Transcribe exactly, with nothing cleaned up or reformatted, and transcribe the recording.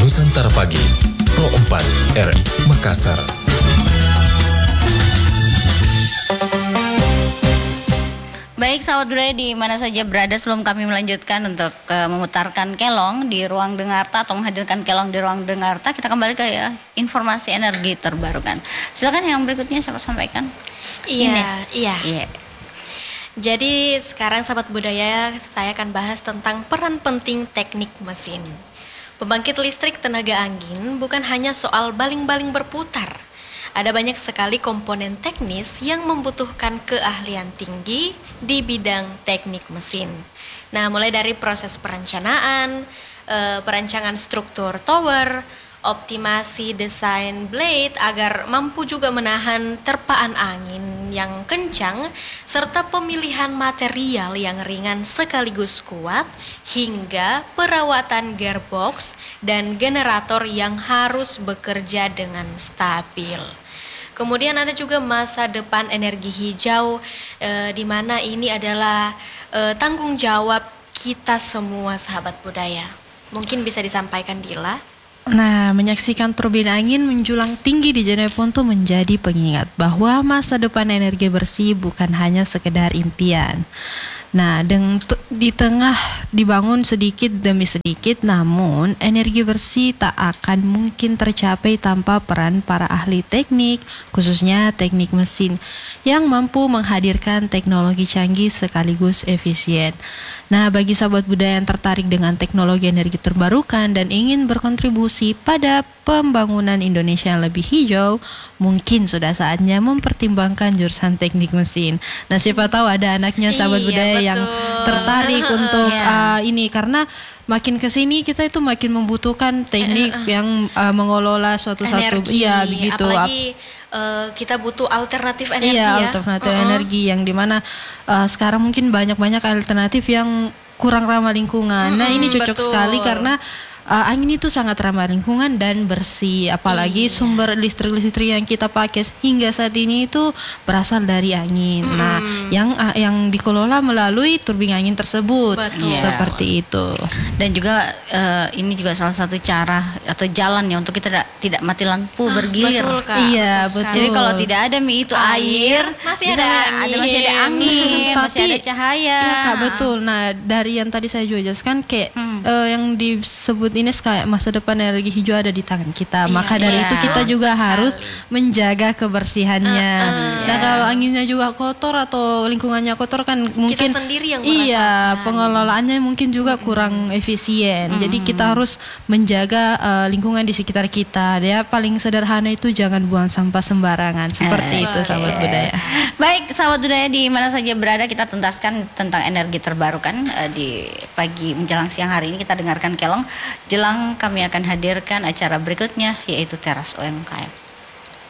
Nusantara Pagi, Pro empat R I Makassar. Baik sahabat budaya di mana saja berada, sebelum kami melanjutkan untuk uh, memutarkan kelong di ruang dengarta atau menghadirkan kelong di ruang dengarta, kita kembali ke ya, informasi energi terbarukan. Silakan yang berikutnya saya sampaikan. Iya, Ines. iya. Iya. Jadi sekarang sahabat budaya, saya akan bahas tentang peran penting teknik mesin. Pembangkit listrik tenaga angin bukan hanya soal baling-baling berputar. Ada banyak sekali komponen teknis yang membutuhkan keahlian tinggi di bidang teknik mesin. Nah, mulai dari proses perencanaan, e, perancangan struktur tower, optimasi desain blade agar mampu juga menahan terpaan angin yang kencang, serta pemilihan material yang ringan sekaligus kuat, hingga perawatan gearbox dan generator yang harus bekerja dengan stabil. Kemudian ada juga masa depan energi hijau, e, di mana ini adalah e, tanggung jawab kita semua sahabat budaya. Mungkin bisa disampaikan Dila. Nah, menyaksikan turbin angin menjulang tinggi di Jeneponto menjadi pengingat bahwa masa depan energi bersih bukan hanya sekedar impian. Nah, deng, t- di tengah dibangun sedikit demi sedikit, namun energi bersih tak akan mungkin tercapai tanpa peran para ahli teknik, khususnya teknik mesin, yang mampu menghadirkan teknologi canggih sekaligus efisien. Nah, bagi sahabat budaya yang tertarik dengan teknologi energi terbarukan dan ingin berkontribusi pada pembangunan Indonesia yang lebih hijau, mungkin sudah saatnya mempertimbangkan jurusan teknik mesin. Nah, siapa tahu ada anaknya sahabat Iya, budaya betul. yang tertarik untuk Iya. uh, ini, karena makin kesini kita itu makin membutuhkan teknik Eh, eh, yang uh, mengelola suatu satu, Energi, iya begitu. apalagi eh, kita butuh alternatif energi Iya, ya. alternatif Uh-uh. energi yang dimana uh, sekarang mungkin banyak-banyak alternatif yang kurang ramah lingkungan. Nah, ini Mm-mm, cocok betul. sekali karena uh, angin itu sangat ramah lingkungan dan bersih. Apalagi Iya. sumber listrik-listrik yang kita pakai hingga saat ini itu berasal dari angin. Nah, yang uh, yang dikelola melalui turbin angin tersebut. Betul. Iya. Seperti itu. Dan juga eh, ini juga salah satu cara atau jalan ya untuk kita tidak, tidak mati lampu bergilir. Betul, Kak. Iya, Betul sekali. Jadi kalau tidak ada mi itu air, Air, masih bisa ada ada angin. masih ada angin, masih Tapi- ada cahaya. Iya Kak, betul. Nah, dari yang tadi saya juga jelaskan kayak Hmm. eh, yang disebut ini kayak masa depan energi hijau ada di tangan kita. Iya, Maka dari iya. itu kita juga Sekali. harus menjaga kebersihannya. Nah, Iya. kalau anginnya juga kotor atau lingkungannya kotor kan mungkin sendiri yang iya, merasakan. pengelolaannya mungkin juga kurang efisien. Jadi kita harus menjaga eh, lingkungan di sekitar kita. Ya, paling sederhana itu jangan buang sampah sembarangan. Seperti itu Oke. sahabat budaya. Baik, sahabat budaya di mana saja berada, kita tuntaskan tentang energi terbarukan eh, di pagi menjelang siang hari ini. Kita dengarkan kelong. Jelang kami akan hadirkan acara berikutnya, yaitu Teras U M K M.